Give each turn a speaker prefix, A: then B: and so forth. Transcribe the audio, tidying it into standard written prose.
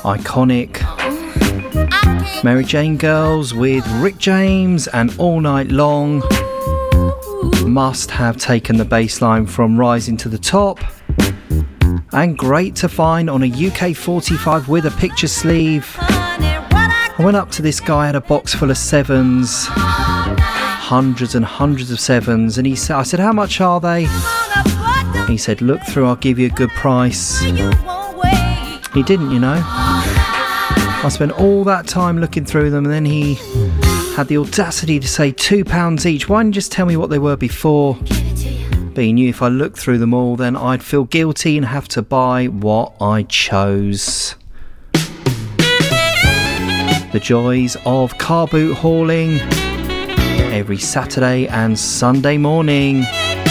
A: iconic Mary Jane Girls with Rick James and All Night Long. Must have taken the bass line from Rising to the Top. And great to find on a UK 45 with a picture sleeve. I went up to this guy, had a box full of sevens, hundreds and hundreds of sevens, and I said, how much are they? He said, look through, I'll give you a good price. He didn't, you know. I spent all that time looking through them, and then he had the audacity to say £2 each. Why didn't you just tell me what they were before? But he knew if I looked through them all, then I'd feel guilty and have to buy what I chose. The joys of car boot hauling every Saturday and Sunday morning.